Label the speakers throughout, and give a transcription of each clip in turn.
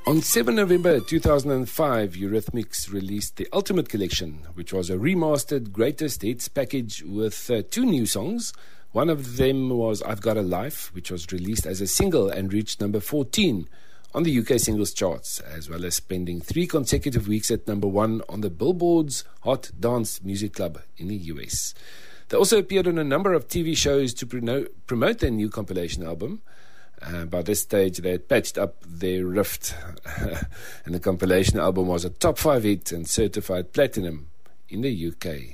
Speaker 1: On 7 November 2005, Eurythmics released the Ultimate Collection, which was a remastered greatest hits package with two new songs. One of them was I've Got a Life, which was released as a single and reached number 14 on the UK singles charts, as well as spending 3 consecutive weeks at number 1 on the Billboard's Hot Dance Music Club in the US. They also appeared on a number of TV shows to promote their new compilation album. By this stage, they had patched up their rift, and the compilation album was a top 5 hit and certified platinum in the UK.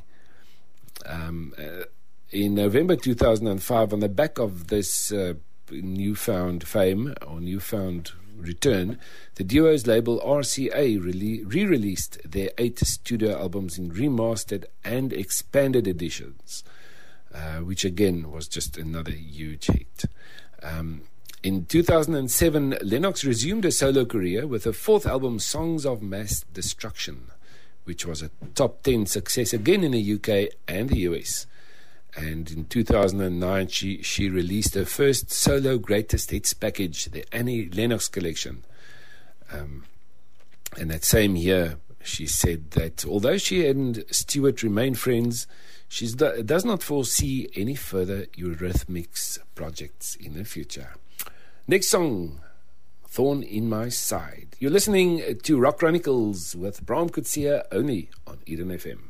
Speaker 1: In November 2005, on the back of this newfound fame or newfound return, the duo's label RCA re-released their 8 studio albums in remastered and expanded editions, which again was just another huge hit. In 2007, Lennox resumed a solo career with her 4th album, Songs of Mass Destruction, which was a top 10 success again in the UK and the US. And in 2009, she released her first solo greatest hits package, the Annie Lennox Collection. And that same year, she said that although she and Stewart remain friends, she does not foresee any further Eurythmics projects in the future. Next song, Thorn in My Side. You're listening to Rock Chronicles with Bram Kutsia, only on Eden FM.